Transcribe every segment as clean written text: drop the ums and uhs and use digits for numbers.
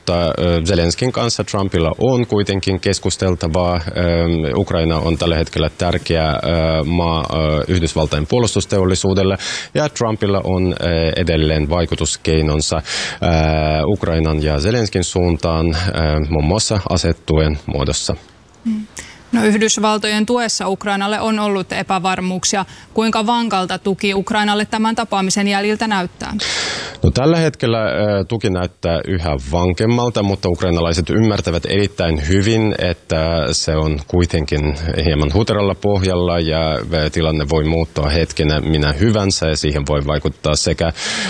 mutta Zelenskin kanssa Trumpilla on kuitenkin keskusteltavaa. Ukraina on tällä hetkellä tärkeä maa Yhdysvaltain puolustusteollisuudelle ja Trumpilla on edelleen vaikutuskeinonsa Ukrainan ja Zelenskin suuntaan muun muassa asetuen muodossa. No, Yhdysvaltojen tuessa Ukrainalle on ollut epävarmuuksia. Kuinka vankalta tuki Ukrainalle tämän tapaamisen jäljiltä näyttää? No, tällä hetkellä tuki näyttää yhä vankemmalta, mutta ukrainalaiset ymmärtävät erittäin hyvin, että se on kuitenkin hieman huteralla pohjalla ja tilanne voi muuttua hetkenä minä hyvänsä ja siihen voi vaikuttaa sekä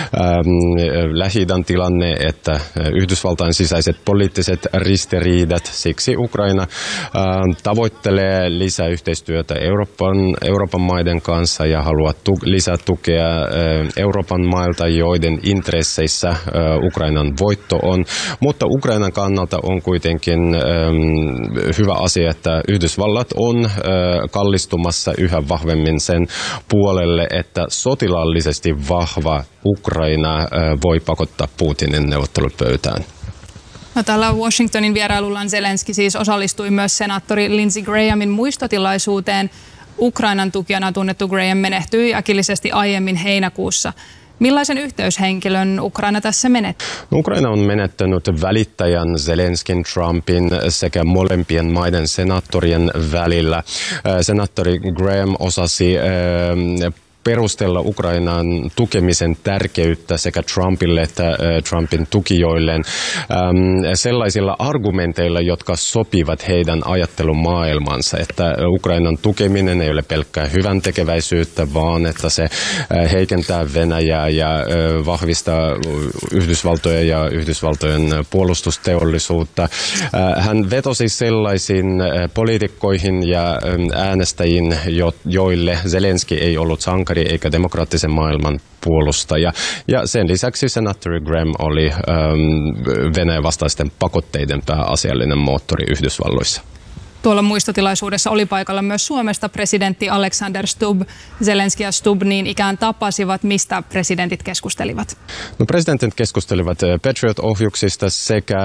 Lähi-idän tilanne että Yhdysvaltain sisäiset poliittiset ristiriidat. Siksi Ukraina tavoittelee lisää yhteistyötä Euroopan maiden kanssa ja haluaa lisää tukea Euroopan mailta, joiden intresseissä Ukrainan voitto on. Mutta Ukrainan kannalta on kuitenkin hyvä asia, että Yhdysvallat on kallistumassa yhä vahvemmin sen puolelle, että sotilaallisesti vahva Ukraina voi pakottaa Putinin neuvottelupöytään. No, tällä Washingtonin vierailullaan Zelenski siis osallistui myös senaattori Lindsey Grahamin muistotilaisuuteen. Ukrainan tukijana tunnettu Graham menehtyi äkillisesti aiemmin heinäkuussa. Millaisen yhteyshenkilön Ukraina tässä menetti? Ukraina on menettänyt välittäjän Zelenskin, Trumpin sekä molempien maiden senaattorien välillä. Senaattori Graham osasi perustella Ukrainan tukemisen tärkeyttä sekä Trumpille että Trumpin tukijoilleen sellaisilla argumenteilla, jotka sopivat heidän ajattelumaailmansa, että Ukrainan tukeminen ei ole pelkkää hyvän tekeväisyyttä, vaan että se heikentää Venäjää ja vahvistaa Yhdysvaltoja ja Yhdysvaltojen puolustusteollisuutta. Hän vetosi sellaisiin poliitikkoihin ja äänestäjiin, joille Zelenski ei ollut sankari eikä demokraattisen maailman puolustaja. Ja sen lisäksi senaattori Graham oli Venäjän vastaisten pakotteiden pääasiallinen moottori Yhdysvalloissa. Tuolla muistotilaisuudessa oli paikalla myös Suomesta presidentti Alexander Stubb. Zelenski ja Stubb niin ikään tapasivat. Mistä presidentit keskustelivat? No, presidentit keskustelivat Patriot-ohjuksista sekä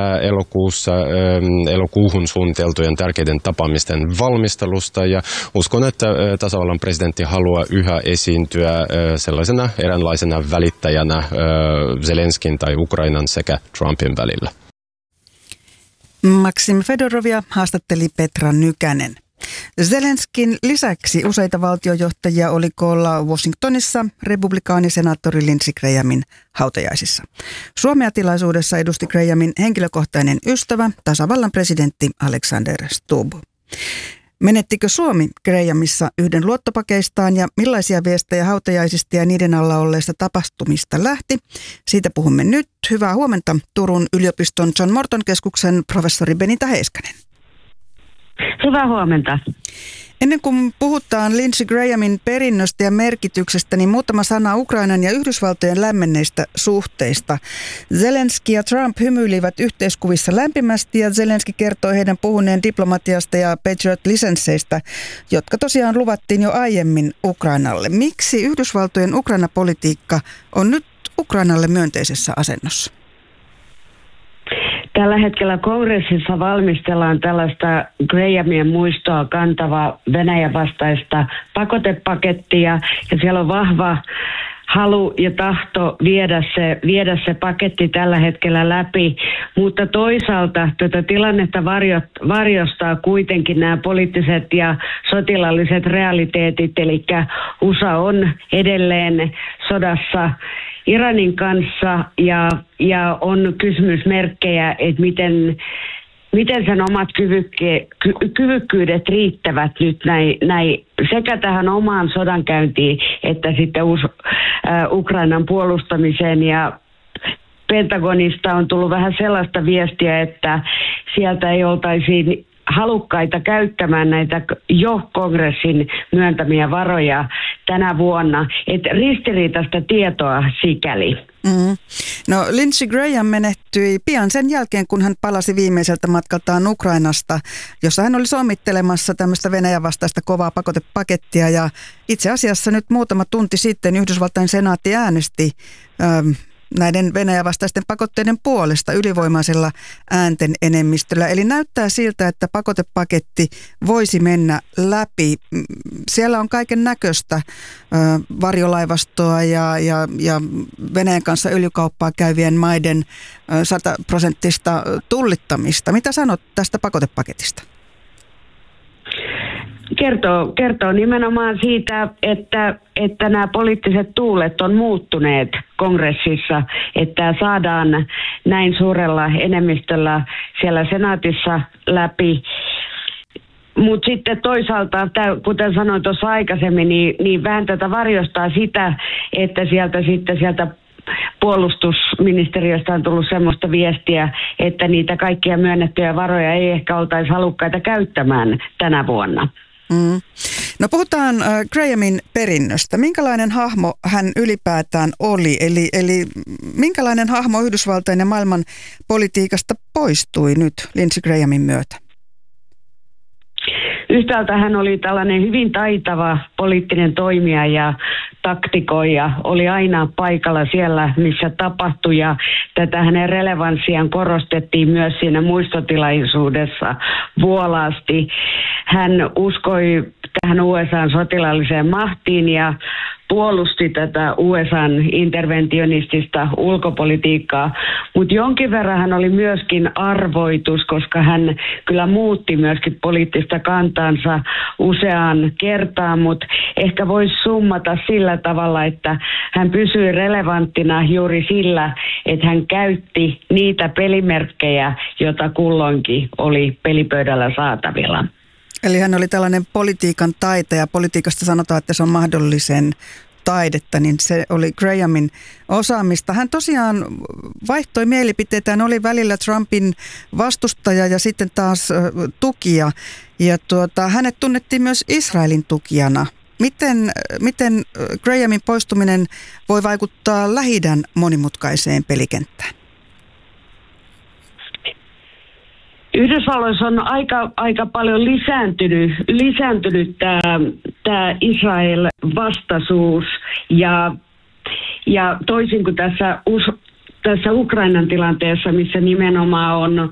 elokuuhun suunniteltujen tärkeiden tapaamisten valmistelusta. Ja uskon, että tasavallan presidentti haluaa yhä esiintyä sellaisena eräänlaisena välittäjänä Zelenskin tai Ukrainan sekä Trumpin välillä. Maksim Fedorovia haastatteli Petra Nykänen. Zelenskin lisäksi useita valtiojohtajia oli koolla Washingtonissa republikaanisenaattori Lindsey Grahamin hautajaisissa. Suomea tilaisuudessa edusti Grahamin henkilökohtainen ystävä, tasavallan presidentti Alexander Stubb. Menettikö Suomi Grahamissa yhden luottopakeistaan ja millaisia viestejä hautajaisista ja niiden alla olleista tapahtumista lähti? Siitä puhumme nyt. Hyvää huomenta Turun yliopiston John Morton keskuksen professori Benita Heiskanen. Hyvää huomenta. Ennen kuin puhutaan Lindsey Grahamin perinnöstä ja merkityksestä, niin muutama sana Ukrainan ja Yhdysvaltojen lämmenneistä suhteista. Zelenski ja Trump hymyilivät yhteiskuvissa lämpimästi ja Zelenski kertoi heidän puhuneen diplomatiasta ja Patriot-lisensseistä, jotka tosiaan luvattiin jo aiemmin Ukrainalle. Miksi Yhdysvaltojen Ukraina-politiikka on nyt Ukrainalle myönteisessä asennossa? Tällä hetkellä kongressissa valmistellaan tällaista Grahamien muistoa kantavaa Venäjän vastaista pakotepakettia ja siellä on vahva halu ja tahto viedä se paketti tällä hetkellä läpi, mutta toisaalta tätä tilannetta varjostaa kuitenkin nämä poliittiset ja sotilaalliset realiteetit, eli USA on edelleen sodassa Iranin kanssa ja on kysymysmerkkejä, että miten sen omat kyvykkyydet riittävät nyt näin sekä tähän omaan sodankäyntiin että sitten Ukrainan puolustamiseen. Ja Pentagonista on tullut vähän sellaista viestiä, että sieltä ei oltaisi halukkaita käyttämään näitä jo kongressin myöntämiä varoja tänä vuonna. Että ristiriitaista tietoa sikäli. No, Lindsey Graham menehtyi pian sen jälkeen, kun hän palasi viimeiseltä matkaltaan Ukrainasta, jossa hän oli sommittelemassa tämmöistä Venäjän vastaista kovaa pakotepakettia. Ja itse asiassa nyt muutama tunti sitten Yhdysvaltain senaatti äänesti näiden Venäjän vastaisten pakotteiden puolesta ylivoimaisella äänten enemmistöllä. Eli näyttää siltä, että pakotepaketti voisi mennä läpi. Siellä on kaiken näköistä varjolaivastoa ja Venäjän kanssa öljykauppaa käyvien maiden 100% tullittamista. Mitä sanot tästä pakotepaketista? Kertoo nimenomaan siitä, että nämä poliittiset tuulet on muuttuneet kongressissa, että saadaan näin suurella enemmistöllä siellä senaatissa läpi. Mutta sitten toisaalta, kuten sanoin tuossa aikaisemmin, niin vähän tätä varjostaa sitä, että sieltä puolustusministeriöstä on tullut semmoista viestiä, että niitä kaikkia myönnettyjä varoja ei ehkä oltaisi halukkaita käyttämään tänä vuonna. No puhutaan Grahamin perinnöstä. Minkälainen hahmo hän ylipäätään oli? Eli minkälainen hahmo Yhdysvaltain ja maailman politiikasta poistui nyt Lindsey Grahamin myötä? Yhtäältä hän oli tällainen hyvin taitava poliittinen toimija ja taktikoija, oli aina paikalla siellä, missä tapahtui, ja tätä hänen relevanssiaan korostettiin myös siinä muistotilaisuudessa vuolaasti. Hän uskoi tähän USA:n sotilaalliseen mahtiin ja puolusti tätä USA:n interventionistista ulkopolitiikkaa, mutta jonkin verran hän oli myöskin arvoitus, koska hän kyllä muutti myöskin poliittista kantansa useaan kertaan, mutta ehkä voisi summata sillä tavalla, että hän pysyi relevanttina juuri sillä, että hän käytti niitä pelimerkkejä, joita kulloinkin oli pelipöydällä saatavilla. Eli hän oli tällainen politiikan taitaja. Politiikasta sanotaan, että se on mahdollisen taidetta, niin se oli Grahamin osaamista. Hän tosiaan vaihtoi mielipiteitään, oli välillä Trumpin vastustaja ja sitten taas tukija. Ja hänet tunnettiin myös Israelin tukijana. Miten Grahamin poistuminen voi vaikuttaa Lähi-idän monimutkaiseen pelikenttään? Yhdysvalloissa on aika paljon lisääntynyt tämä Israel-vastaisuus ja toisin kuin tässä Ukrainan tilanteessa, missä nimenomaan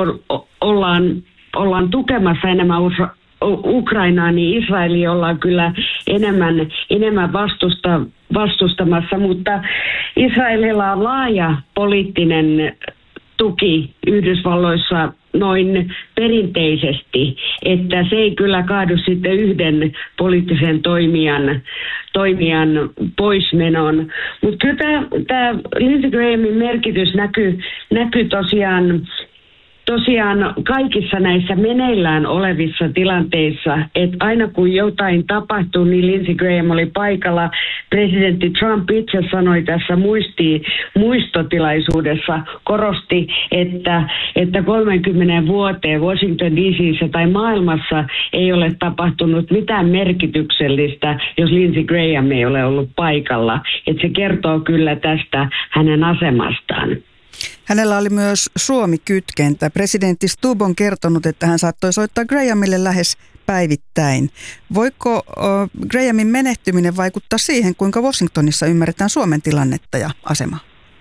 ollaan tukemassa enemmän Ukrainaa, niin Israelia ollaan kyllä enemmän vastustamassa, mutta Israelilla on laaja poliittinen tuki Yhdysvalloissa noin perinteisesti, että se ei kyllä kaadu sitten yhden poliittisen toimijan poismenon. Mutta kyllä tämä Lindsey Grahamin merkitys näkyy tosiaan kaikissa näissä meneillään olevissa tilanteissa, että aina kun jotain tapahtuu, niin Lindsey Graham oli paikalla. Presidentti Trump itse sanoi tässä muistotilaisuudessa, korosti, että 30 vuoteen Washington DC:ssä tai maailmassa ei ole tapahtunut mitään merkityksellistä, jos Lindsey Graham ei ole ollut paikalla. Että se kertoo kyllä tästä hänen asemastaan. Hänellä oli myös Suomi-kytkentä. Presidentti Stubb on kertonut, että hän saattoi soittaa Grahamille lähes päivittäin. Voiko Grahamin menehtyminen vaikuttaa siihen, kuinka Washingtonissa ymmärretään Suomen tilannetta ja asemaa?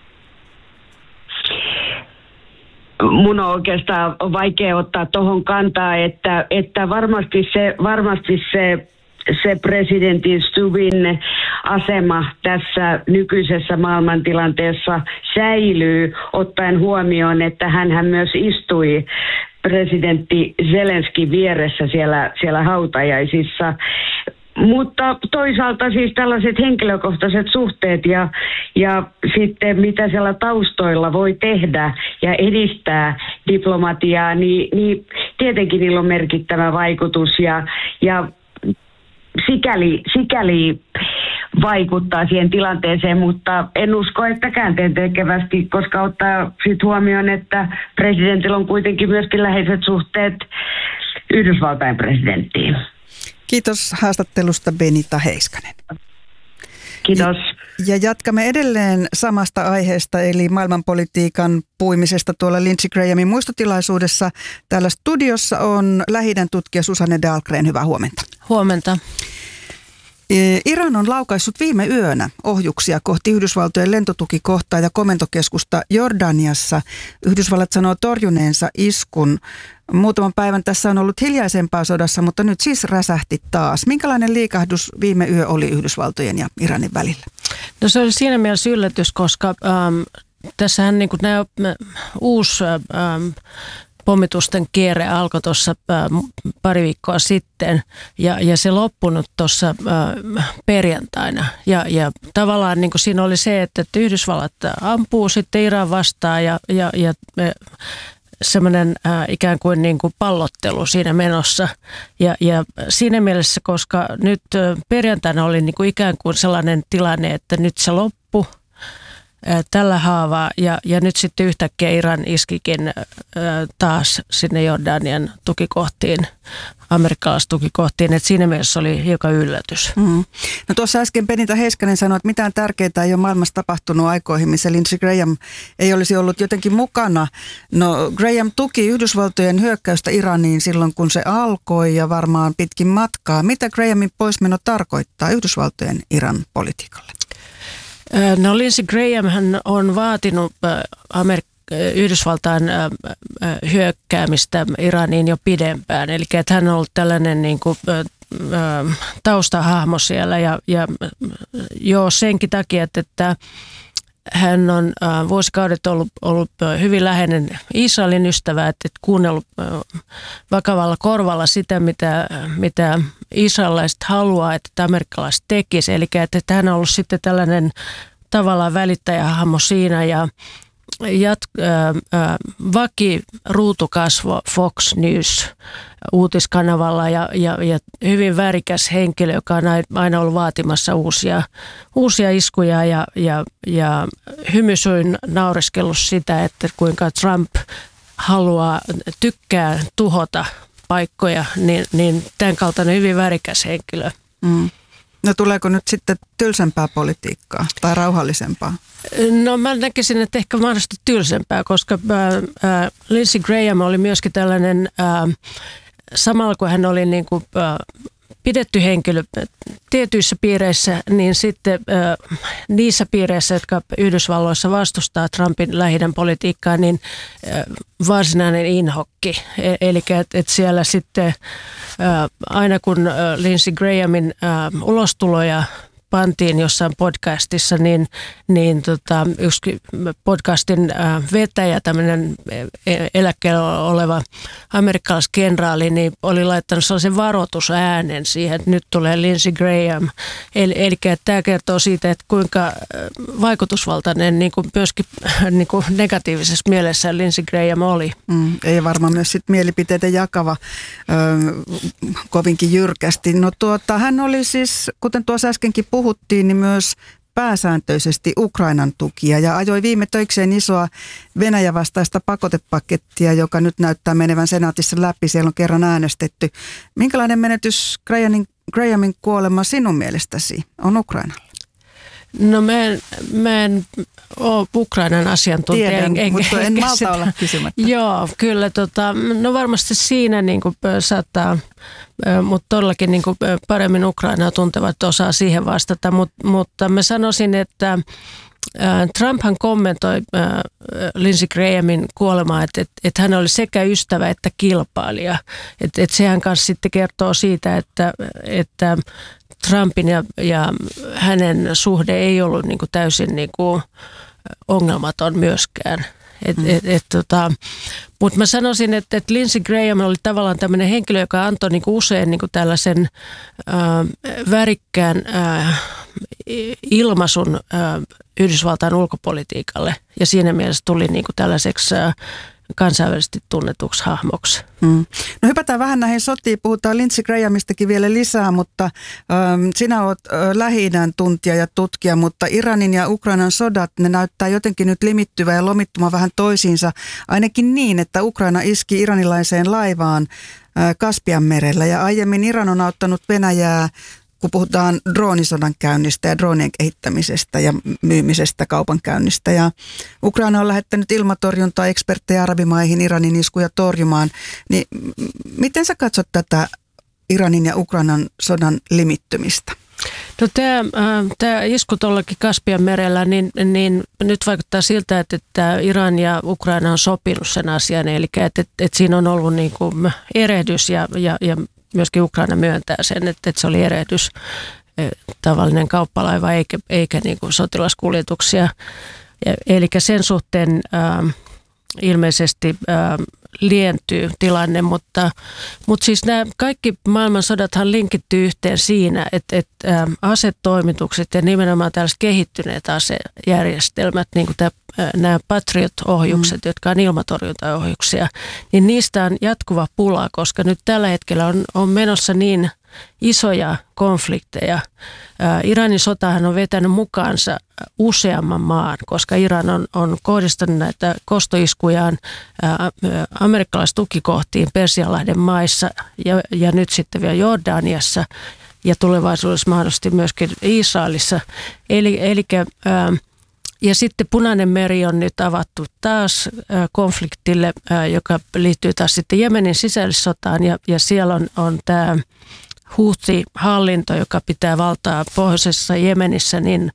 Mun on oikeastaan vaikea ottaa tuohon kantaa, että varmasti se presidentin Stubbin asema tässä nykyisessä maailmantilanteessa säilyy, ottaen huomioon, että hänhän myös istui presidentti Zelenskin vieressä siellä hautajaisissa. Mutta toisaalta siis tällaiset henkilökohtaiset suhteet ja sitten mitä siellä taustoilla voi tehdä ja edistää diplomatiaa, niin tietenkin niillä on merkittävä vaikutus ja sikäli vaikuttaa siihen tilanteeseen, mutta en usko, että käänteentekevästi, koska ottaa sitten huomioon, että presidentillä on kuitenkin myöskin läheiset suhteet Yhdysvaltain presidenttiin. Kiitos haastattelusta Benita Heiskanen. Kiitos. Ja jatkamme edelleen samasta aiheesta, eli maailmanpolitiikan puimisesta tuolla Lindsey Grahamin muistotilaisuudessa. Täällä studiossa on Lähi-idän tutkija Susanne Dahlgren. Hyvää huomenta. Huomenta. Iran on laukaissut viime yönä ohjuksia kohti Yhdysvaltojen lentotukikohtaa ja komentokeskusta Jordaniassa. Yhdysvallat sanoo torjuneensa iskun. Muutaman päivän tässä on ollut hiljaisempaa sodassa, mutta nyt siis räsähti taas. Minkälainen liikahdus viime yö oli Yhdysvaltojen ja Iranin välillä? No se oli siinä mielessä yllätys, koska tässähän niin kuin nämä uusi pommitusten kierre alkoi tuossa pari viikkoa sitten ja se loppunut tuossa perjantaina. Ja tavallaan niin kuin siinä oli se, että Yhdysvallat ampuu sitten Iran vastaan ja semmoinen ikään kuin, pallottelu siinä menossa. Ja siinä mielessä, koska nyt perjantaina oli niin kuin ikään kuin sellainen tilanne, että nyt se loppui tällä haavaa ja nyt sitten yhtäkkiä Iran iskikin taas sinne Jordanian tukikohtiin, amerikkalaistukikohtiin, että siinä mielessä oli hiukan yllätys. Mm. No tuossa äsken Benita Heiskanen sanoi, että mitään tärkeää ei ole maailmassa tapahtunut aikoihin, missä Lindsey Graham ei olisi ollut jotenkin mukana. No Graham tuki Yhdysvaltojen hyökkäystä Iraniin silloin, kun se alkoi ja varmaan pitkin matkaa. Mitä Grahamin poismeno tarkoittaa Yhdysvaltojen Iran politiikalle? No Lindsey Graham hän on vaatinut Yhdysvaltain hyökkäämistä Iraniin jo pidempään. Eli että hän on ollut tällainen niin kuin, taustahahmo siellä ja jo senkin takia, että hän on vuosikaudet ollut hyvin läheinen Israelin ystävä, että kuunnellut vakavalla korvalla sitä, mitä israelilaiset haluaa, että amerikkalaiset tekisi. Eli että hän on ollut sitten tällainen tavallaan välittäjähahmo siinä ja vakiruutukasvo Fox News uutiskanavalla ja hyvin värikäs henkilö, joka on aina ollut vaatimassa uusia iskuja ja hymysuin naureskellut sitä, että kuinka Trump tykkää tuhota paikkoja, niin tämän kaltainen hyvin värikäs henkilö. Mm. No tuleeko nyt sitten tylsempää politiikkaa tai rauhallisempaa? No mä näkisin, että ehkä mahdollisesti tylsempää, koska Lindsey Graham oli myöskin tällainen, samalla kun hän oli niin kuin, pidetty henkilö tietyissä piireissä, niin sitten niissä piireissä, jotka Yhdysvalloissa vastustaa Trumpin Lähi-idän politiikkaa, niin varsinainen inhokki. Eli että siellä sitten aina kun Lindsey Grahamin ulostuloja pantiin jossain podcastissa, niin yksi podcastin vetäjä, tämmöinen eläkkeellä oleva amerikkalaiskenraali, niin oli laittanut sellaisen varoitusäänen siihen, että nyt tulee Lindsey Graham. Eli tämä kertoo siitä, että kuinka vaikutusvaltainen niin kuin myöskin niin kuin negatiivisessa mielessä Lindsey Graham oli. Ei varmaan myös sit mielipiteitä jakava kovinkin jyrkästi. No hän oli siis, kuten tuossa äskenkin puhuttiin, niin myös pääsääntöisesti Ukrainan tukia ja ajoi viime töikseen isoa Venäjän vastaista pakotepakettia, joka nyt näyttää menevän senaatissa läpi. Siellä on kerran äänestetty. Minkälainen menetys Grahamin kuolema sinun mielestäsi on Ukrainalla? No mä en ole Ukrainan asiantuntija. Tiedän, mutta en malta olla kysymättä. Joo, kyllä. No varmasti siinä niin kuin saattaa, mutta todellakin niin kuin paremmin Ukrainaa tuntevat osaa siihen vastata. Mutta mä sanoisin, että Trumphan kommentoi Lindsey Grahamin kuolemaa, että hän oli sekä ystävä että kilpailija. Että sehän kanssa sitten kertoo siitä, että Trumpin ja hänen suhde ei ollut niin kuin täysin niin kuin ongelmaton myöskään. Mutta mä sanoisin, että Lindsey Graham oli tavallaan tämmöinen henkilö, joka antoi niin kuin usein niin kuin tällaisen värikkään ilmaisun Yhdysvaltain ulkopolitiikalle. Ja siinä mielessä tuli niin kuin tällaiseksi kansainvälisesti tunnetuksi hahmoksi. No hypätään vähän näihin sotiin. Puhutaan Lindsey Grahamistakin vielä lisää, mutta sinä olet Lähi-idän tuntija ja tutkija, mutta Iranin ja Ukrainan sodat, ne näyttää jotenkin nyt limittyvän ja lomittumaan vähän toisiinsa. Ainakin niin, että Ukraina iski iranilaiseen laivaan Kaspianmerellä ja aiemmin Iran on auttanut Venäjää, kun puhutaan droonisodan käynnistä ja droonien kehittämisestä ja myymisestä, kaupankäynnistä. Ja Ukraina on lähettänyt ilmatorjuntaa eksperttejä arabimaihin Iranin iskuja torjumaan. Niin miten sä katsot tätä Iranin ja Ukrainan sodan limittymistä? No tämä isku tuollakin Kaspian merellä, niin nyt vaikuttaa siltä, että Iran ja Ukraina on sopinut sen asian, eli että siinä on ollut niin kuin erehdys ja myöskin Ukraina myöntää sen, että se oli erehdys, tavallinen kauppalaiva eikä niin kuin sotilaskuljetuksia. Eli sen suhteen ilmeisesti lientyy tilanne, mutta siis nämä kaikki maailmansodathan linkittyy yhteen siinä, että asetoimitukset ja nimenomaan tällaiset kehittyneet asejärjestelmät, niin kuin nämä Patriot-ohjukset, jotka on ilmatorjuntaohjuksia, niin niistä on jatkuva pula, koska nyt tällä hetkellä on menossa niin isoja konflikteja. Iranin sotahan on vetänyt mukaansa useamman maan, koska Iran on kohdistanut näitä kostoiskujaan amerikkalaistukikohtiin Persianlahden maissa ja nyt sitten vielä Jordaniassa ja tulevaisuudessa mahdollisesti myöskin Israelissa. Ja sitten Punainen meri on nyt avattu taas konfliktille, joka liittyy taas sitten Jemenin sisällissotaan ja siellä on tämä Houthi-hallinto, joka pitää valtaa pohjoisessa Jemenissä, niin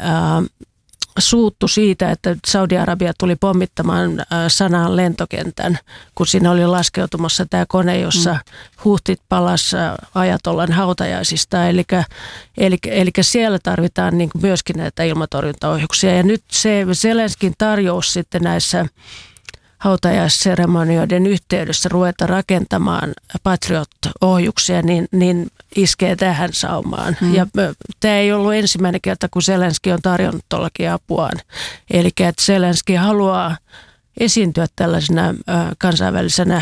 suuttu siitä, että Saudi-Arabia tuli pommittamaan Sanaan lentokentän, kun siinä oli laskeutumassa tämä kone, jossa Houthit palasi ajatollan hautajaisista. Eli siellä tarvitaan niin kuin myöskin näitä ilmatorjuntaohjuksia. Ja nyt se Zelenskin tarjous sitten näissä hautajaisseremonioiden yhteydessä ruveta rakentamaan Patriot-ohjuksia, niin iskee tähän saumaan. Ja tämä ei ollut ensimmäinen kerta, kun Zelenski on tarjonnut tuollakin apuaan. Eli että Zelenski haluaa esiintyä tällaisena kansainvälisenä,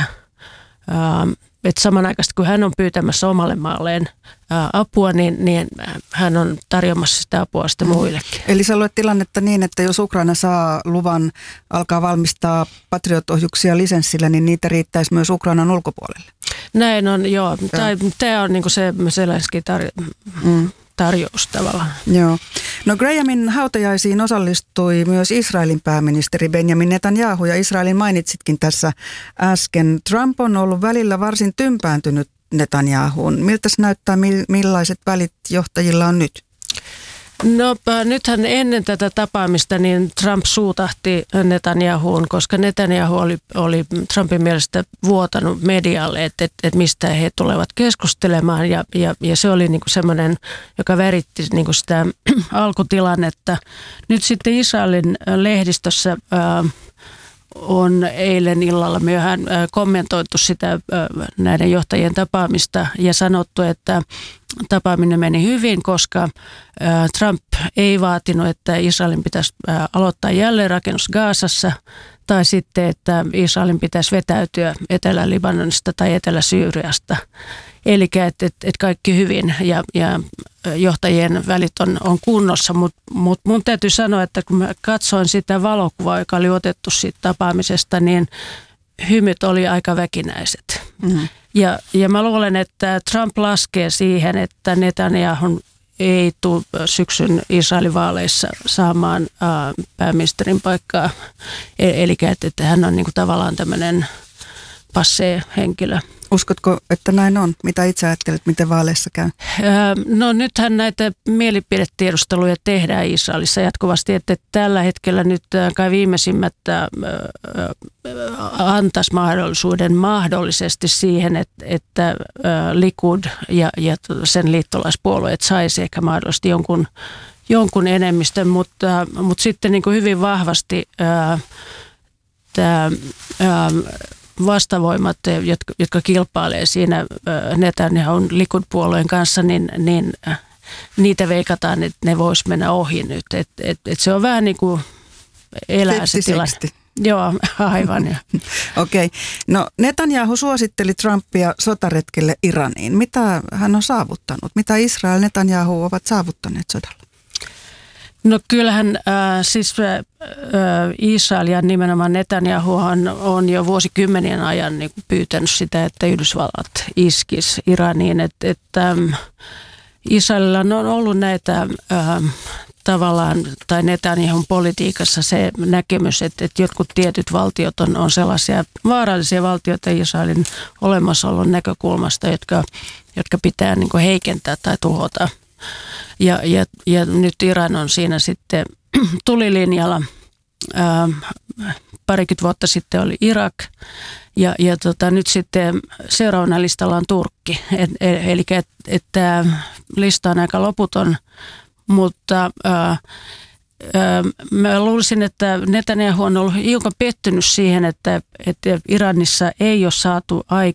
että samanaikaisesti kun hän on pyytämässä omalle maalleen apua, niin hän on tarjoamassa sitä apua sitten muillekin. Eli sä luet tilannetta niin, että jos Ukraina saa luvan alkaa valmistaa Patriot-ohjuksia lisenssillä, niin niitä riittäisi myös Ukrainan ulkopuolelle? Näin on, joo. Tämä on niinku se Zelenskin tarjous tavallaan. Joo. No Grahamin hautajaisiin osallistui myös Israelin pääministeri Benjamin Netanyahu, ja Israelin mainitsitkin tässä äsken. Trump on ollut välillä varsin tympääntynyt Netanyahuun. Miltä se näyttää, millaiset välit johtajilla on nyt? No nythän ennen tätä tapaamista niin Trump suutahti Netanyahuun, koska Netanyahu oli Trumpin mielestä vuotanut medialle, että mistä he tulevat keskustelemaan ja se oli niinku semmoinen, joka väritti niinku sitä alkutilannetta. Nyt sitten Israelin lehdistössä on eilen illalla myöhään kommentoitu sitä näiden johtajien tapaamista ja sanottu, että tapaaminen meni hyvin, koska Trump ei vaatinut, että Israelin pitäisi aloittaa jälleenrakennus Gazassa tai sitten, että Israelin pitäisi vetäytyä Etelä-Libanonista tai Etelä-Syyriasta. Eli että kaikki hyvin ja johtajien välit on kunnossa, mutta mun täytyy sanoa, että kun mä katsoin sitä valokuvaa, joka oli otettu siitä tapaamisesta, niin hymyt oli aika väkinäiset. Mm-hmm. Ja mä luulen, että Trump laskee siihen, että Netanyahu ei tule syksyn Israelin vaaleissa saamaan pääministerin paikkaa. Eli että hän on niinku tavallaan tämmöinen passee henkilö. Uskotko, että näin on? Mitä itse ajattelet, miten vaaleissa käy? No nythän näitä mielipidetiedusteluja tehdään Israelissa jatkuvasti, että tällä hetkellä nyt kai viimeisimmät antaisi mahdollisuuden mahdollisesti siihen, että Likud ja sen liittolaispuolueet saisi ehkä mahdollisesti jonkun enemmistön, mutta sitten niin kuin hyvin vahvasti tämä vastavoimat, jotka kilpailee siinä Netanyahun Likud-puolueen kanssa, niin niitä veikataan, että ne vois mennä ohi nyt. Et se on vähän niin kuin elää se tilanne. Joo, aivan. Okei. No Netanyahu suositteli Trumpia sotaretkelle Iraniin. Mitä hän on saavuttanut? Mitä Israel ja Netanyahu ovat saavuttaneet sodalla? No kyllähän Israel ja nimenomaan Netanyahu on jo vuosikymmenien ajan niin pyytänyt sitä, että Yhdysvallat iskisi Iraniin. Että Israelilla on ollut näitä tavallaan, tai Netanyahun politiikassa se näkemys, että jotkut tietyt valtiot on sellaisia vaarallisia valtioita Israelin olemassaolon näkökulmasta, jotka pitää niin kuin heikentää tai tuhota. ja nyt Iran on siinä sitten tulilinjalla. Parikymmentä vuotta sitten oli Irak ja nyt sitten seuraavana listalla on Turkki. Eli tämä lista on aika loputon, mutta mä luulisin, että Netanyahu on ollut hiukan pettynyt siihen, että Iranissa ei ole saatu